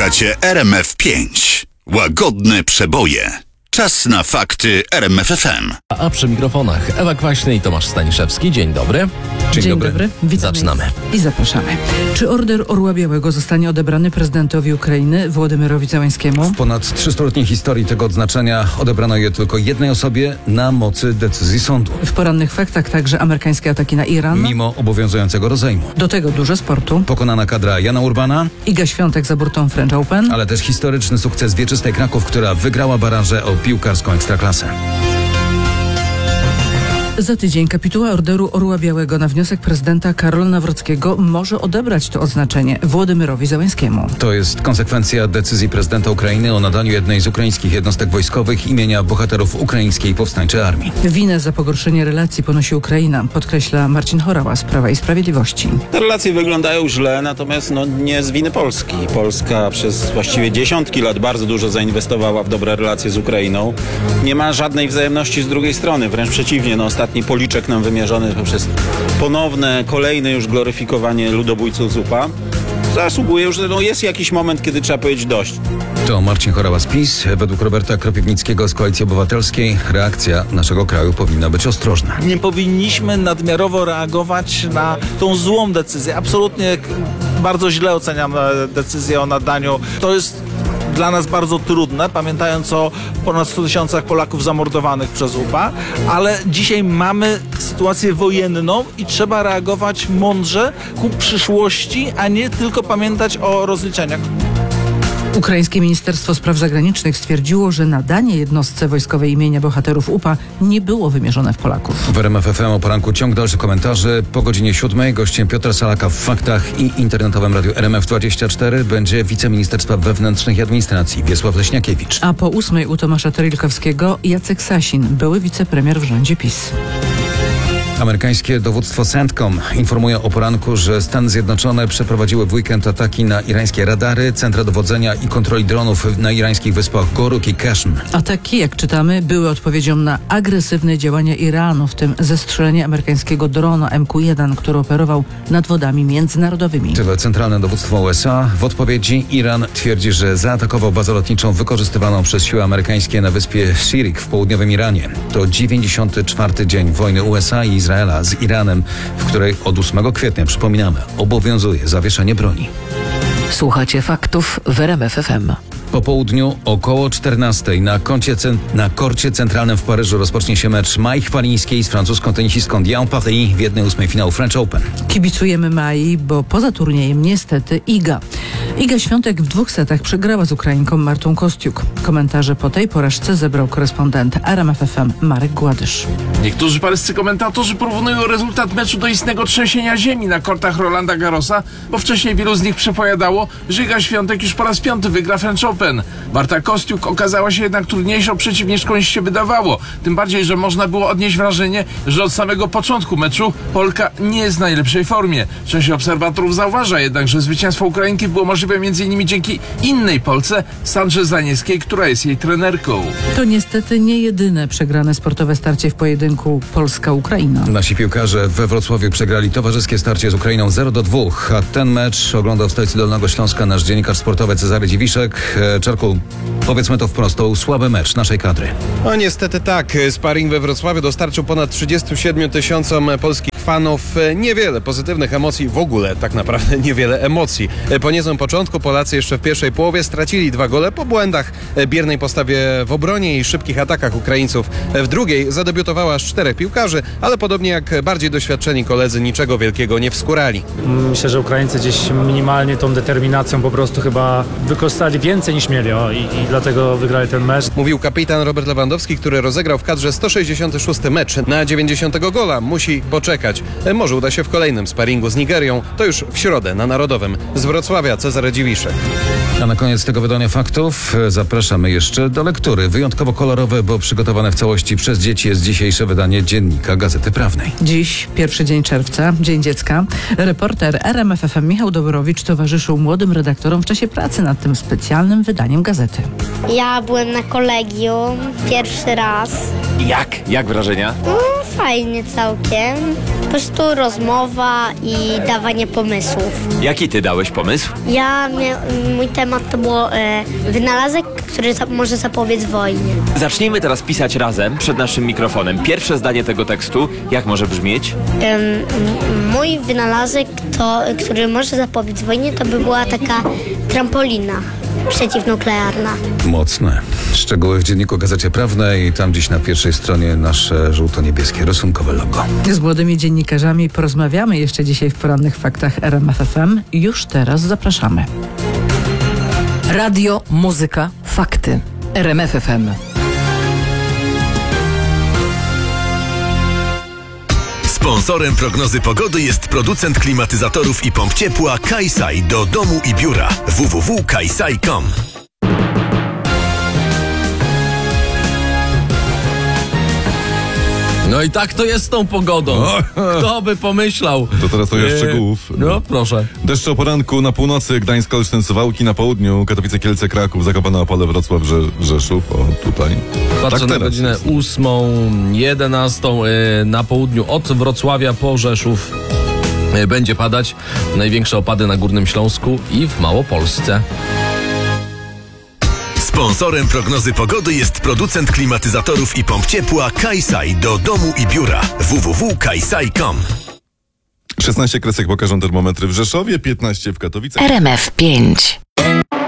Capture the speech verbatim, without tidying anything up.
Słuchacie R M F pięć. Łagodne przeboje. Czas na fakty R M F F M. A przy mikrofonach Ewa Kwaśny i Tomasz Staniszewski. Dzień dobry. Dzień, Dzień dobry. dobry. Witamy. Zaczynamy. I zapraszamy. Czy order Orła Białego zostanie odebrany prezydentowi Ukrainy Wołodymyrowi Zełańskiemu? W ponad trzystuletniej historii tego odznaczenia odebrano je tylko jednej osobie na mocy decyzji sądu. W porannych faktach także amerykańskie ataki na Iran. Mimo obowiązującego rozejmu. Do tego dużo sportu. Pokonana kadra Jana Urbana. Iga Świątek za burtą French Open. Ale też historyczny sukces Wieczystej Kraków, która wygrała barażę o piłkarską ekstraklasę. Za tydzień kapituła orderu Orła Białego na wniosek prezydenta Karola Nawrockiego może odebrać to odznaczenie Wołodymyrowi Zełańskiemu. To jest konsekwencja decyzji prezydenta Ukrainy o nadaniu jednej z ukraińskich jednostek wojskowych imienia bohaterów ukraińskiej powstańczej armii. Winę za pogorszenie relacji ponosi Ukraina, podkreśla Marcin Horała z Prawa i Sprawiedliwości. Te relacje wyglądają źle, natomiast no, nie z winy Polski. Polska przez właściwie dziesiątki lat bardzo dużo zainwestowała w dobre relacje z Ukrainą. Nie ma żadnej wzajemności z drugiej strony, wręcz przeciwnie. No, Ostatni policzek nam wymierzony poprzez ponowne, kolejne już gloryfikowanie ludobójców z U P A zasługuje już, że no jest jakiś moment, kiedy trzeba powiedzieć dość. To Marcin Horała z PiS. Według Roberta Kropiwnickiego z Koalicji Obywatelskiej reakcja naszego kraju powinna być ostrożna. Nie powinniśmy nadmiarowo reagować na tą złą decyzję. Absolutnie bardzo źle oceniam decyzję o nadaniu. To jest dla nas bardzo trudne, pamiętając o ponad stu tysiącach Polaków zamordowanych przez U P A, ale dzisiaj mamy sytuację wojenną i trzeba reagować mądrze ku przyszłości, a nie tylko pamiętać o rozliczeniach. Ukraińskie Ministerstwo Spraw Zagranicznych stwierdziło, że nadanie jednostce wojskowej imienia bohaterów U P A nie było wymierzone w Polaków. W R M F F M o poranku ciąg dalszych komentarzy. Po godzinie siódmej gościem Piotr Salaka w Faktach i internetowym radiu R M F dwadzieścia cztery będzie wiceminister spraw wewnętrznych i administracji Wiesław Leśniakiewicz. A po ósmej u Tomasza Terilkowskiego Jacek Sasin, były wicepremier w rządzie PiS. Amerykańskie dowództwo CENTCOM informuje o poranku, że Stany Zjednoczone przeprowadziły w weekend ataki na irańskie radary, centra dowodzenia i kontroli dronów na irańskich wyspach Goruk i Kashm. Ataki, jak czytamy, były odpowiedzią na agresywne działania Iranu, w tym zestrzelenie amerykańskiego drona M Q jeden, który operował nad wodami międzynarodowymi. Tyle Centralne Dowództwo U S A. W odpowiedzi Iran twierdzi, że zaatakował bazę lotniczą wykorzystywaną przez siły amerykańskie na wyspie Shirik w południowym Iranie. To dziewięćdziesiąty czwarty dzień wojny U S A i Izraela z Iranem, w której od ósmego kwietnia, przypominamy, obowiązuje zawieszenie broni. Słuchacie faktów w R M F F M. Po południu około czternastej na, koncie, na korcie centralnym w Paryżu rozpocznie się mecz Mai Chwalińskiej z francuską tenisistką Diane Paris w jednej ósmej finału French Open. Kibicujemy Mai, bo poza turniejem niestety Iga. Iga Świątek w dwóch setach przegrała z Ukrainką Martą Kostiuk. Komentarze po tej porażce zebrał korespondent R M F F M Marek Gładysz. Niektórzy paryscy komentatorzy porównują rezultat meczu do istnego trzęsienia ziemi na kortach Rolanda Garrosa, bo wcześniej wielu z nich przepowiadało, że Iga Świątek już po raz piąty wygra French Open. Marta Kostiuk okazała się jednak trudniejszą przeciwniczką niż się wydawało. Tym bardziej, że można było odnieść wrażenie, że od samego początku meczu Polka nie jest w najlepszej formie. Część obserwatorów zauważa jednak, że zwycięstwo Ukrainki było możliwe m.in. dzięki innej Polce, Sandrze Zanieckiej, która jest jej trenerką. To niestety nie jedyne przegrane sportowe starcie w pojedynku Polska-Ukraina. Nasi piłkarze we Wrocławiu przegrali towarzyskie starcie z Ukrainą zero do dwóch, a ten mecz oglądał w stolicy Dolnego Śląska nasz dziennikarz sportowy Cezary Dziwiszek. Czarku, powiedzmy to wprost, to był słaby mecz naszej kadry. No niestety tak. Sparring we Wrocławiu dostarczył ponad trzydziestu siedmiu tysiącom polskich fanów niewiele pozytywnych emocji, w ogóle tak naprawdę niewiele emocji. Po niezłym początku Polacy jeszcze w pierwszej połowie stracili dwa gole po błędach, biernej postawie w obronie i szybkich atakach Ukraińców. W drugiej zadebiutowała aż czterech piłkarzy, ale podobnie jak bardziej doświadczeni koledzy niczego wielkiego nie wskórali. Myślę, że Ukraińcy gdzieś minimalnie tą determinacją po prostu chyba wykorzystali więcej niż mieli o, i, i dlatego wygrali ten mecz. Mówił kapitan Robert Lewandowski, który rozegrał w kadrze sto sześćdziesiąty szósty mecz. Na dziewięćdziesiątego gola musi poczekać. Może uda się w kolejnym sparingu z Nigerią. To już w środę na Narodowym. Z Wrocławia Cezary Dziwiszek. A na koniec tego wydania faktów zapraszamy jeszcze do lektury. Wyjątkowo kolorowe, bo przygotowane w całości przez dzieci jest dzisiejsze wydanie Dziennika Gazety Prawnej. Dziś pierwszy dzień czerwca, Dzień Dziecka. Reporter R M F F M Michał Dobrowicz towarzyszył młodym redaktorom w czasie pracy nad tym specjalnym wydaniem gazety. Ja byłem na kolegium pierwszy raz. Jak? Jak wrażenia? No, fajnie całkiem. prostu rozmowa i dawanie pomysłów. Jaki ty dałeś pomysł? Ja, mia- mój temat to było e, wynalazek, który za- może zapobiec wojnie. Zacznijmy teraz pisać razem przed naszym mikrofonem. Pierwsze zdanie tego tekstu, jak może brzmieć? Em, m- mój wynalazek, to, który może zapobiec wojnie, to by była taka trampolina przeciwnuklearna. Mocne. Szczegóły w dzienniku Gazecie Prawnej i tam dziś na pierwszej stronie nasze żółto-niebieskie rysunkowe logo. Z młodymi dziennikarzami porozmawiamy jeszcze dzisiaj w porannych faktach R M F F M. Już teraz zapraszamy. Radio, muzyka, fakty. R M F F M. Sponsorem prognozy pogody jest producent klimatyzatorów i pomp ciepła Kaisai do domu i biura. w w w kropka kaisai kropka com. No i tak to jest z tą pogodą. Kto by pomyślał? To teraz trochę Eee, szczegółów. No, proszę. Deszcze o poranku na północy, Gdańsk, Olsztyn, Suwałki, na południu Katowice, Kielce, Kraków, Zakopane, Opole, Wrocław, Rze- Rzeszów. O, tutaj. Patrzę tak na teraz godzinę jest. ósmą, jedenastą yy, na południu od Wrocławia po Rzeszów yy, będzie padać. Największe opady na Górnym Śląsku i w Małopolsce. Sponsorem prognozy pogody jest producent klimatyzatorów i pomp ciepła Kaisai do domu i biura. w w w kropka kaisai kropka com. szesnaście kresek pokażą termometry w Rzeszowie, piętnaście w Katowicach. R M F pięć.